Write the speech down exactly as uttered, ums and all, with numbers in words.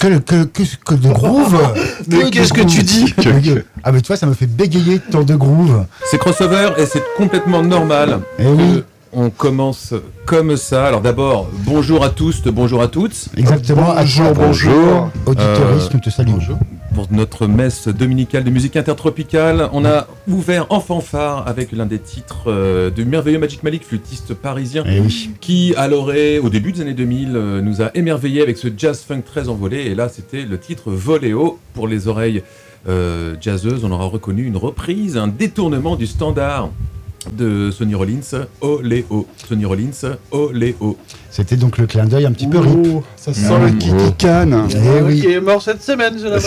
que, que, que, que de groove. Mais que qu'est-ce de que groove. tu dis? Ah mais tu vois, ça me fait bégayer tant de groove. C'est crossover et c'est complètement normal. Eh oui. On commence comme ça. Alors d'abord, bonjour à tous, bonjour à toutes. Exactement. Bonjour, À toi, bonjour. Auditeuriste, Euh, nous te saluons. bonjour. Pour notre messe dominicale de musique intertropicale, on a ouvert en fanfare avec l'un des titres euh, du merveilleux Magic Malik, flûtiste parisien, Eh oui. qui à l'oreille, au début des années deux mille, euh, nous a émerveillés avec ce jazz funk très envolé. Et là, c'était le titre Voléo pour les oreilles euh, jazzeuses. On aura reconnu une reprise, un détournement du standard de Sonny Rollins, Oléo. Sonny Rollins, Oléo. C'était donc le clin d'œil un petit peu rip. Oh, ça sent le Kiki Khan. Eh oui. Qui est mort cette semaine, j'ai l'impression.